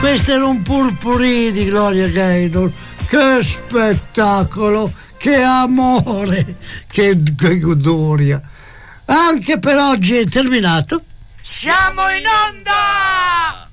questo era un purpurì di Gloria Gaynor. Che spettacolo, che amore, che godoria. Anche per oggi è terminato. Siamo in onda!